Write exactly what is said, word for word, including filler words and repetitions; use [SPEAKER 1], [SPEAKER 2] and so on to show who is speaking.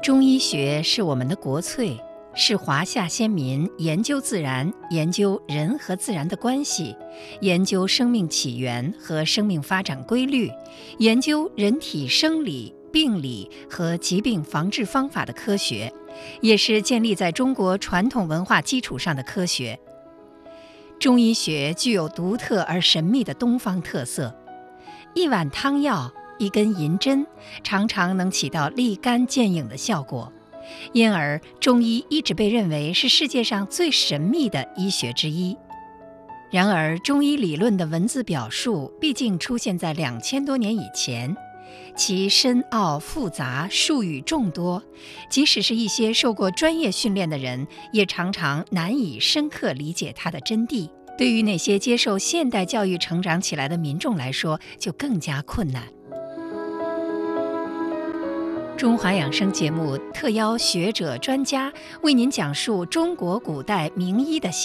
[SPEAKER 1] 中医学是我们的国粹，是华夏先民研究自然、研究人和自然的关系，研究生命起源和生命发展规律，研究人体生理、病理和疾病防治方法的科学，也是建立在中国传统文化基础上的科学。中医学具有独特而神秘的东方特色，一碗汤药、一根银针常常能起到立竿见影的效果，因而中医一直被认为是世界上最神秘的医学之一。然而，中医理论的文字表述毕竟出现在两千多年以前，其深奥复杂，术语众多，即使是一些受过专业训练的人，也常常难以深刻理解它的真谛。对于那些接受现代教育成长起来的民众来说，就更加困难。中华养生节目特邀学者专家为您讲述中国古代名医的